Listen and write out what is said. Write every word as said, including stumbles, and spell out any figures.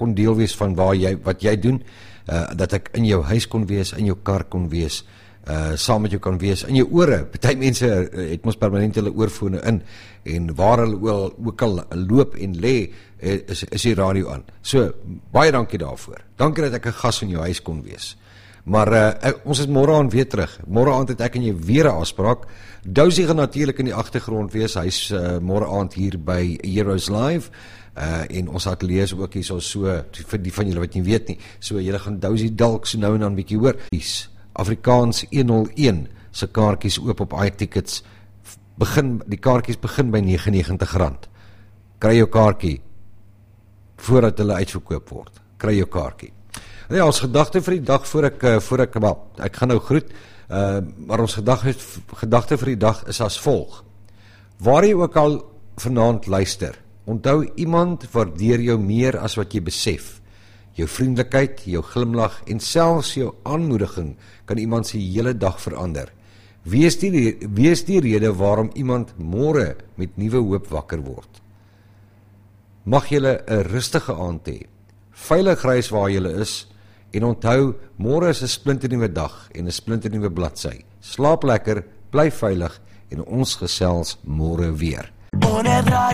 kon deel wees van waar jy, wat jy doen, uh, dat ek in jou huis kon wees, in jou kar kon wees, uh, saam met jou kan wees, in jou ore. Party mense uh, het mos permanent hulle oorfone in, en waar hulle ook al loop en lê, is, is die radio aan. So, baie dankie daarvoor. Dankie dat ek 'n gas in jou huis kon wees. Maar uh, ek, ons is môre aan weer terug. Môre aand het ek en jy weer 'n afspraak. Dousie gaan natuurlik in die agtergrond wees. Hy's uh, môre aand hier by Heroes Live. Uh, en ons ateljee is ook hier so, so vir die van julle wat nie weet nie. So julle gaan Dousie dalk so nou en dan bietjie hoor. Afrikaans honderd een se kaartjies oop op iTickets. Begin die kaartjies begin by negenennegentig rand. Kry jou kaartjie voordat hulle uitverkoop word. Kry jou kaartjie. Ja, ons gedagte vir die dag voor ek, voor ek, wel, ek gaan nou groet, uh, maar ons gedagte, gedagte vir die dag is as volg. Waar jy ook al vanaand luister, onthou iemand waardeer jou meer as wat jy besef. Jou vriendelikheid, jou glimlag en selfs jou aanmoediging kan iemand se hele dag verander. Wees die, wees die rede waarom iemand môre met nuwe hoop wakker word. Mag julle 'n rustige aand hê, veilig reis waar julle is, en onthou, môre is 'n splinternuwe dag en 'n splinternuwe bladsy. Slaap lekker, bly veilig en ons gesels môre weer.